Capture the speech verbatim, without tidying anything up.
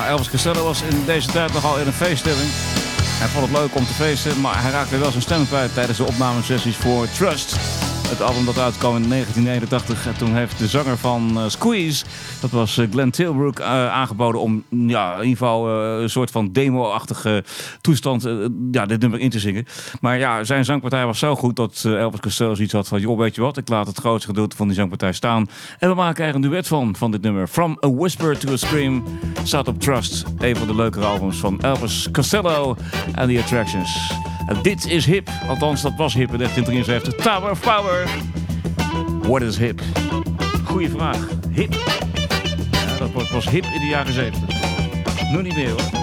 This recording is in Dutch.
Ja, Elvis Costello was in deze tijd nogal in een feeststelling. Hij vond het leuk om te feesten, maar hij raakte wel zijn stem kwijt tijdens de opnamesessies voor Trust. Het album dat uitkwam in negentien eenentachtig. En toen heeft de zanger van uh, Squeeze, dat was uh, Glenn Tilbrook, uh, aangeboden om ja, in ieder geval uh, een soort van demo-achtige toestand uh, ja, dit nummer in te zingen. Maar ja, zijn zangpartij was zo goed dat uh, Elvis Costello zoiets had van, joh, weet je wat, ik laat het grootste gedeelte van die zangpartij staan. En we maken er een duet van, van dit nummer. From a Whisper to a Scream staat op Trust. Een van de leukere albums van Elvis Costello en The Attractions. En dit is hip, althans dat was hip in negentien drieënzeventig. Tower of Power. What is hip? Goeie vraag. Hip. Ja, dat was hip in de jaren zeventig. Nu niet meer hoor.